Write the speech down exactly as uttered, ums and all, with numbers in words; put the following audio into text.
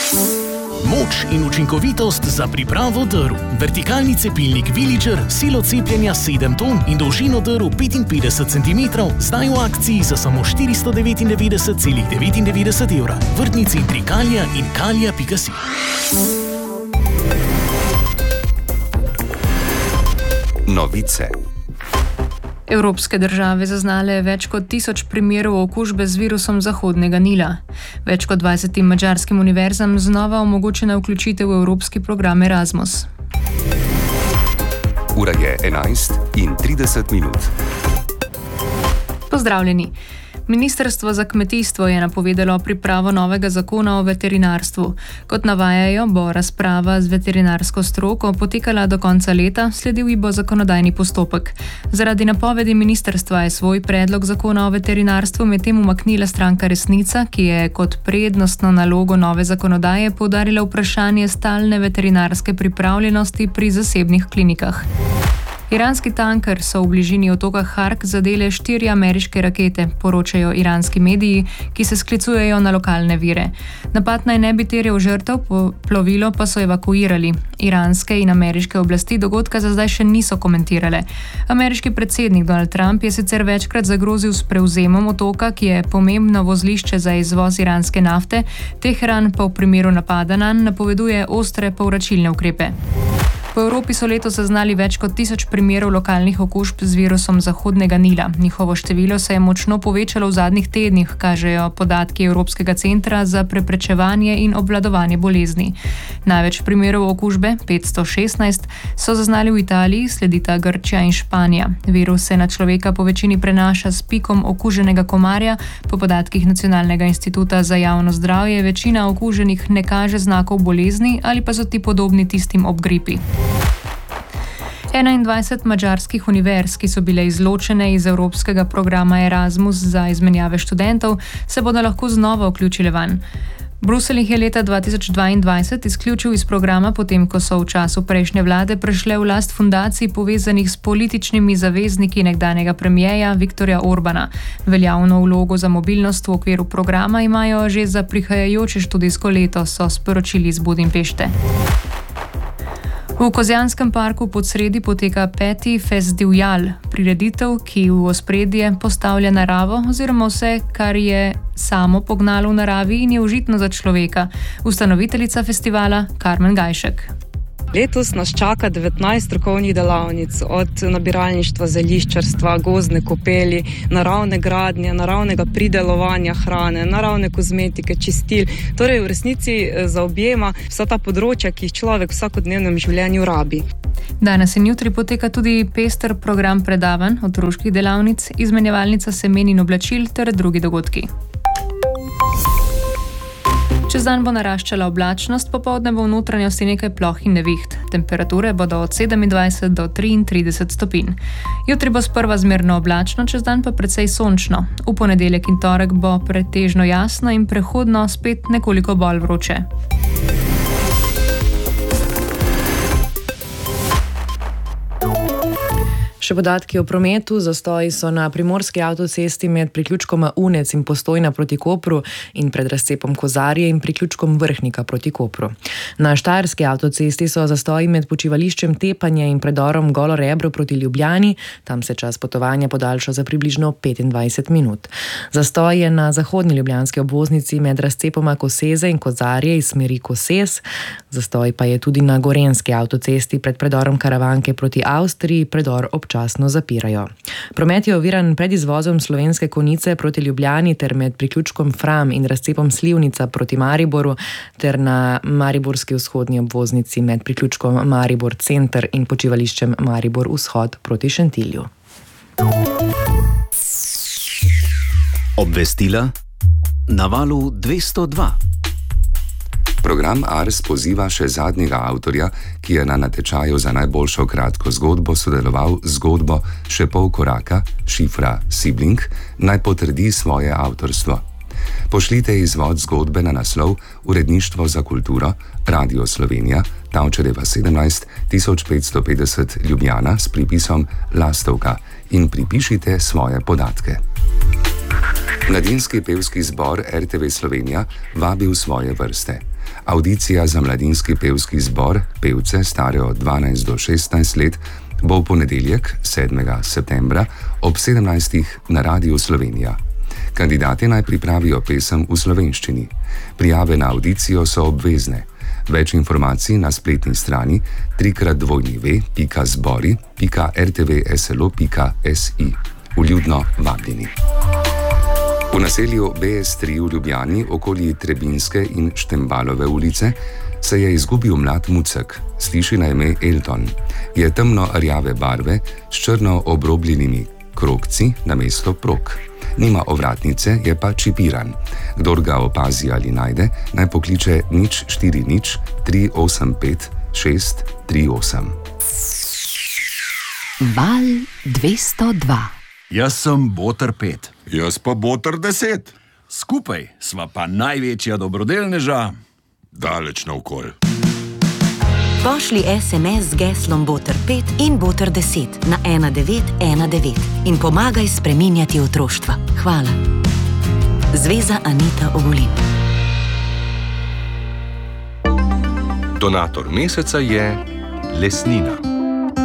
Moč in učinkovitost za pripravo drv. Vertikalni cepilnik Viličer, silo cepljenja sedem ton in dolžino drv petinpetdeset centimetrov, zdaj v akciji za samo štiristo devetindevetdeset celih devetindevetdeset evra. Vrtni centri Kalija in kalija pika si. Novice. Evropske države zaznale več kot tisoč primerov okužbe z virusom Zahodnega Nila. Več kot dvajsetim madžarskim univerzam znova omogočena vključitev v evropski program Erasmus. Ura je enajst in trideset minut. Pozdravljeni. Ministrstvo za kmetijstvo je napovedalo pripravo novega zakona o veterinarstvu. Kot navajajo, bo razprava z veterinarsko stroko potekala do konca leta, sledil ji bo zakonodajni postopek. Zaradi napovedi ministrstva je svoj predlog zakona o veterinarstvu medtem umaknila stranka Resnica, ki je kot prednostno nalogo nove zakonodaje poudarila vprašanje stalne veterinarske pripravljenosti pri zasebnih klinikah. Iranski tanker so v bližini otoka Hark zadele štiri ameriške rakete, poročajo iranski mediji, ki se sklicujejo na lokalne vire. Napad naj ne bi terjal žrtev, plovilo pa so evakuirali. Iranske in ameriške oblasti dogodka za zdaj še niso komentirale. Ameriški predsednik Donald Trump je sicer večkrat zagrozil s prevzemom otoka, ki je pomembno vozlišče za izvoz iranske nafte, Teheran pa v primeru napada nanj napoveduje ostre povračilne ukrepe. Po Evropi so letos zaznali več kot tisoč primerov lokalnih okužb z virusom Zahodnega Nila. Njihovo število se je močno povečalo v zadnjih tednih, kažejo podatki Evropskega centra za preprečevanje in obvladovanje bolezni. Največ primerov okužbe, petsto šestnajst, so zaznali v Italiji, sledita Grčija in Španija. Virus se na človeka po večini prenaša s pikom okuženega komarja. Po podatkih Nacionalnega instituta za javno zdravje večina okuženih ne kaže znakov bolezni ali pa so ti podobni tistim ob gripi. enaindvajset madžarskih univerz, ki so bile izločene iz evropskega programa Erasmus za izmenjave študentov, se bodo lahko znova vključile vanj. Bruselj jih je leta dva tisoč dvaindvajset izključil iz programa, potem ko so v času prejšnje vlade prešle v last fundacij povezanih s političnimi zavezniki nekdanjega premierja Viktorja Orbana. Veljavno vlogo za mobilnost v okviru programa imajo že za prihajajoče študijsko leto, so sporočili iz Budimpešte. V Kozjanskem parku pod Sredi poteka peti Festival, prireditev, ki v ospredje postavlja naravo oziroma vse, kar je samo pognalo v naravi in je užitno za človeka. Ustanoviteljica festivala Karmen Gajšek. Letos nas čaka devetnajst strokovnih delavnic, od nabiralništva, zeliščarstva, gozdne kopeli, naravne gradnje, naravnega pridelovanja hrane, naravne kozmetike, čistil. Torej v resnici zaobjema vsa ta področja, ki jih človek v vsakodnevnem življenju rabi. Danes in jutri poteka tudi pester program predavanj, otroških delavnic, izmenjevalnica semen in oblačil ter drugi dogodki. Čez dan bo naraščala oblačnost, popoldne bo v notranjosti nekaj ploh in neviht. Temperature bodo od sedemindvajset do triintrideset stopinj. Jutri bo sprva zmerno oblačno, čez dan pa precej sončno. V ponedeljek in torek bo pretežno jasno in prehodno spet nekoliko bolj vroče. Še podatki o prometu. Zastoji so na primorski avtocesti med priključkoma Unec in Postojna proti Kopru in pred razcepom Kozarje in priključkom Vrhnika proti Kopru. Na štajerski avtocesti so zastoji med počivališčem Tepanje in predorom Golo Rebro proti Ljubljani. Tam se čas potovanja podaljša za približno petindvajset minut. Zastoj je na zahodni ljubljanski obvoznici med razcepoma Koseze in Kozarje iz smeri Koses. Zastoj pa je tudi na gorenski avtocesti pred predorom Karavanke proti Avstriji, predor občasno zapirajo. Promet je oviran pred izvozom Slovenske Konjice proti Ljubljani ter med priključkom Fram in razcepom Slivnica proti Mariboru ter na mariborski vzhodni obvoznici med priključkom Maribor Center in počivališčem Maribor Vzhod proti Šentilju. Obvestila na valu dvesto dva. Program Ars poziva še zadnjega avtorja, ki je na natečaju za najboljšo kratko zgodbo sodeloval z zgodbo Še pol koraka, šifra Sibling, naj potrdi svoje avtorstvo. Pošljite izvod zgodbe na naslov Uredništvo za kulturo, Radio Slovenija, Tavčarjeva sedemnajst, tisoč petsto petdeset Ljubljana s pripisom Lastovka in pripišite svoje podatke. Mladinski pevski zbor R T V Slovenija vabi v svoje vrste. Audicija za mladinski pevski zbor, pevce stare od dvanajst do šestnajst let, bo v ponedeljek, sedmega septembra, ob sedemnajstih na Radiu Slovenija. Kandidati naj pripravijo pesem v slovenščini. Prijave na audicijo so obvezne. Več informacij na spletni strani tri krat dvojni ve pika zbori pika er te ve es el o pika es i. Vljudno vabljeni. V naselju be es tri v Ljubljani, okoli Trebinske in Štembalove ulice, se je izgubil mlad mucek, sliši na ime Elton. Je temno rjave barve s črno obrobljenimi krogci namesto prog. Nima ovratnice, je pa čipiran. Kdor ga opazi ali najde, naj pokliče nič štiri nič tri osem pet šest tri osem. Val dvesto dva. Jaz sem Boter pet. Jaz pa Boter deset. Skupaj sva pa največja dobrodelneža. Daleč naokol. Pošlji es em es z geslom Boter pet in Boter deset na ena devet ena devet in pomagaj spreminjati otroštva. Hvala. Zveza Anita Ogulin. Donator meseca je Lesnina.